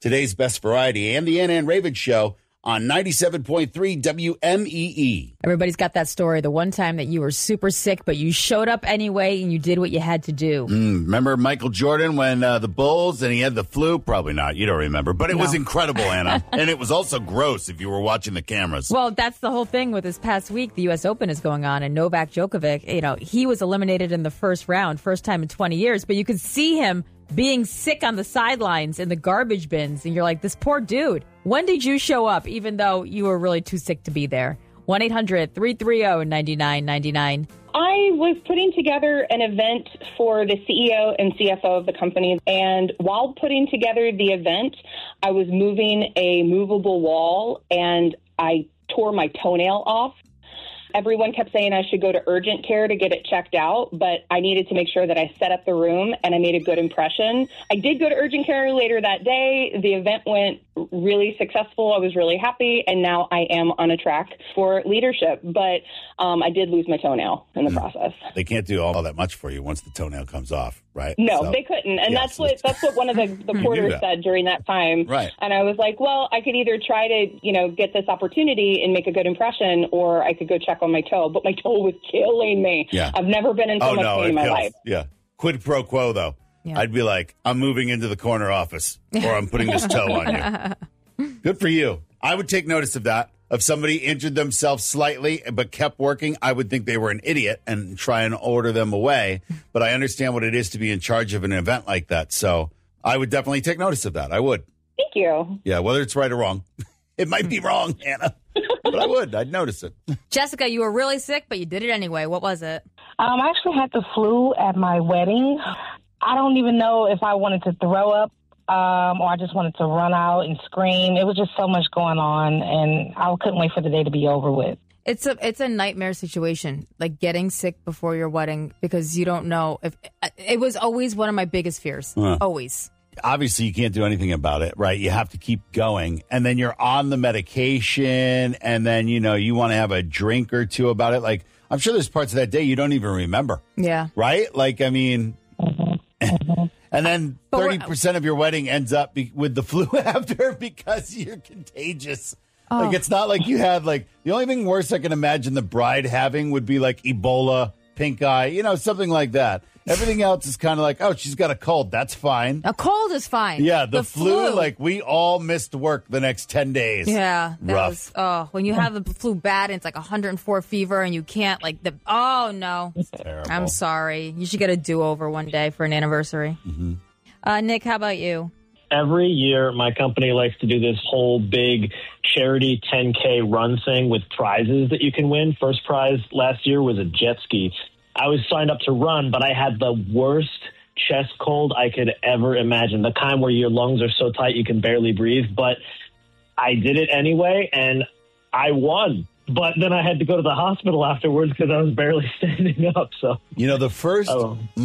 today's best variety, and the Anna and Raven Show on 97.3 WMEE. Everybody's got that story. The one time that you were super sick, but you showed up anyway and you did what you had to do. Remember Michael Jordan when the Bulls and he had the flu? Probably not. You don't remember. But it was incredible, Anna. And it was also gross if you were watching the cameras. Well, that's the whole thing with this past week. The U.S. Open is going on, and Novak Djokovic, he was eliminated in the first round, first time in 20 years. But you could see him being sick on the sidelines in the garbage bins. And you're like, this poor dude. When did you show up, even though you were really too sick to be there? 1-800-330-9999. I was putting together an event for the CEO and CFO of the company. And while putting together the event, I was moving a movable wall and I tore my toenail off. Everyone kept saying I should go to urgent care to get it checked out, but I needed to make sure that I set up the room and I made a good impression. I did go to urgent care later that day. The event went really successful. I was really happy, and now I am on a track for leadership. But I did lose my toenail in the process. They can't do all that much for you once the toenail comes off, right? No, they couldn't. And that's what one of the porters said during that time. Right. And I was like, well, I could either try to, get this opportunity and make a good impression, or I could go check on my toe. But my toe was killing me. Yeah. I've never been in so much pain in my life. Yeah. Quid pro quo, though. Yeah. I'd be like, I'm moving into the corner office, or I'm putting this toe on you. Good for you. I would take notice of that. If somebody injured themselves slightly but kept working, I would think they were an idiot and try and order them away. But I understand what it is to be in charge of an event like that. So I would definitely take notice of that. I would. Thank you. Yeah, whether it's right or wrong. It might be wrong, Anna. But I would. I'd notice it. Jessica, you were really sick, but you did it anyway. What was it? I actually had the flu at my wedding. I don't even know if I wanted to throw up or I just wanted to run out and scream. It was just so much going on, and I couldn't wait for the day to be over with. It's a nightmare situation, like getting sick before your wedding, because you don't know if it was always one of my biggest fears. Always. Obviously, you can't do anything about it, right? You have to keep going. And then you're on the medication, and then, you want to have a drink or two about it. Like, I'm sure there's parts of that day you don't even remember. Yeah. Right? Like, I mean... And then 30% of your wedding ends up with the flu after because you're contagious. Oh. Like, it's not like you had, the only thing worse I can imagine the bride having would be, Ebola, pink eye, something like that. Everything else is kind of like, oh, she's got a cold. That's fine. A cold is fine. Yeah, the flu, we all missed work the next 10 days. Yeah. Rough. When you have the flu bad and it's 104 fever and you can't, oh, no. It's terrible. I'm sorry. You should get a do-over one day for an anniversary. Mm-hmm. Nick, how about you? Every year, my company likes to do this whole big charity 10K run thing with prizes that you can win. First prize last year was a jet ski. I was signed up to run, but I had the worst chest cold I could ever imagine, the kind where your lungs are so tight you can barely breathe. But I did it anyway, and I won. But then I had to go to the hospital afterwards because I was barely standing up. So the first